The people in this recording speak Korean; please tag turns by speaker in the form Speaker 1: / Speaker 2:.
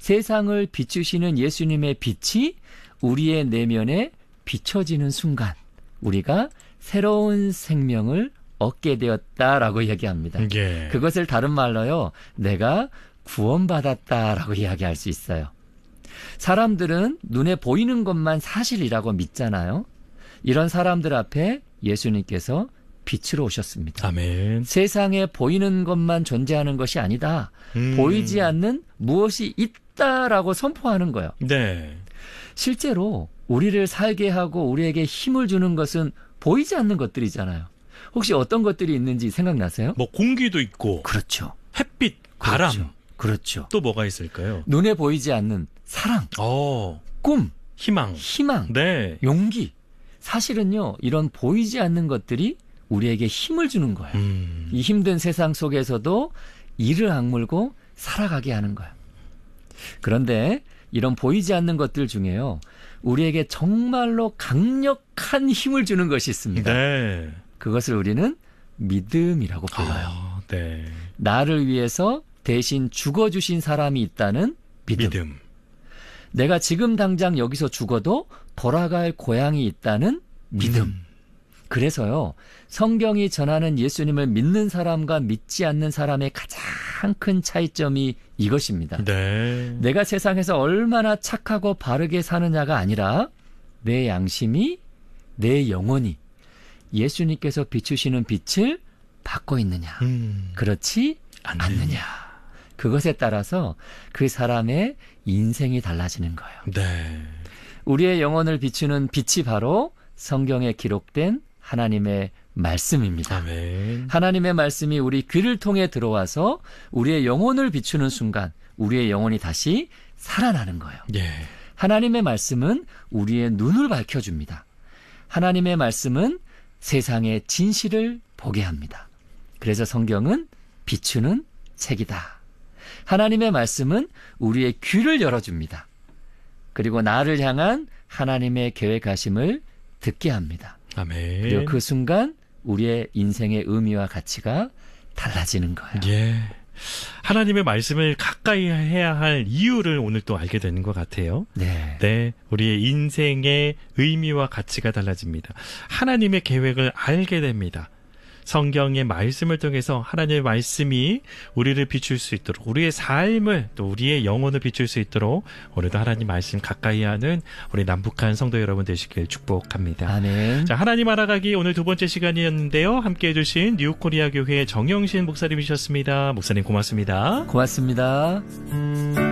Speaker 1: 세상을 비추시는 예수님의 빛이 우리의 내면에 비춰지는 순간 우리가 새로운 생명을 얻게 되었다라고 얘기합니다.
Speaker 2: 예.
Speaker 1: 그것을 다른 말로요, 내가 구원받았다라고 이야기할 수 있어요. 사람들은 눈에 보이는 것만 사실이라고 믿잖아요. 이런 사람들 앞에 예수님께서 빛으로 오셨습니다.
Speaker 2: 아멘.
Speaker 1: 세상에 보이는 것만 존재하는 것이 아니다. 보이지 않는 무엇이 있다라고 선포하는 거예요.
Speaker 2: 네.
Speaker 1: 실제로 우리를 살게 하고 우리에게 힘을 주는 것은 보이지 않는 것들이잖아요. 혹시 어떤 것들이 있는지 생각나세요?
Speaker 2: 뭐 공기도 있고,
Speaker 1: 그렇죠.
Speaker 2: 햇빛, 바람.
Speaker 1: 그렇죠.
Speaker 2: 또 뭐가 있을까요?
Speaker 1: 눈에 보이지 않는 사랑, 꿈,
Speaker 2: 희망. 네.
Speaker 1: 용기. 사실은요, 이런 보이지 않는 것들이 우리에게 힘을 주는 거예요. 이 힘든 세상 속에서도 이를 악물고 살아가게 하는 거예요. 그런데 이런 보이지 않는 것들 중에요, 우리에게 정말로 강력한 힘을 주는 것이 있습니다.
Speaker 2: 네.
Speaker 1: 그것을 우리는 믿음이라고 불러요.
Speaker 2: 네.
Speaker 1: 나를 위해서 대신 죽어주신 사람이 있다는 믿음. 내가 지금 당장 여기서 죽어도 돌아갈 고향이 있다는 믿음. 그래서요, 성경이 전하는 예수님을 믿는 사람과 믿지 않는 사람의 가장 큰 차이점이 이것입니다.
Speaker 2: 네.
Speaker 1: 내가 세상에서 얼마나 착하고 바르게 사느냐가 아니라 내 양심이, 내 영혼이 예수님께서 비추시는 빛을 받고 있느냐, 그렇지 않느냐. 그것에 따라서 그 사람의 인생이 달라지는 거예요.
Speaker 2: 네.
Speaker 1: 우리의 영혼을 비추는 빛이 바로 성경에 기록된 하나님의 말씀입니다.
Speaker 2: 아멘.
Speaker 1: 하나님의 말씀이 우리 귀를 통해 들어와서 우리의 영혼을 비추는 순간 우리의 영혼이 다시 살아나는 거예요.
Speaker 2: 예.
Speaker 1: 하나님의 말씀은 우리의 눈을 밝혀줍니다. 하나님의 말씀은 세상의 진실을 보게 합니다. 그래서 성경은 비추는 책이다. 하나님의 말씀은 우리의 귀를 열어줍니다. 그리고 나를 향한 하나님의 계획하심을 듣게 합니다.
Speaker 2: 아멘.
Speaker 1: 그리고 그 순간 우리의 인생의 의미와 가치가 달라지는 거예요.
Speaker 2: 예. 하나님의 말씀을 가까이 해야 할 이유를 오늘 또 알게 되는 것 같아요.
Speaker 1: 네.
Speaker 2: 네. 우리의 인생의 의미와 가치가 달라집니다. 하나님의 계획을 알게 됩니다. 성경의 말씀을 통해서 하나님의 말씀이 우리를 비출 수 있도록, 우리의 삶을, 또 우리의 영혼을 비출 수 있도록 오늘도 하나님 말씀 가까이 하는 우리 남북한 성도 여러분 되시길 축복합니다.
Speaker 1: 아멘.
Speaker 2: 자, 하나님 알아가기 오늘 두 번째 시간이었는데요. 함께 해주신 뉴코리아 교회 정영신 목사님이셨습니다. 목사님 고맙습니다.
Speaker 1: 고맙습니다.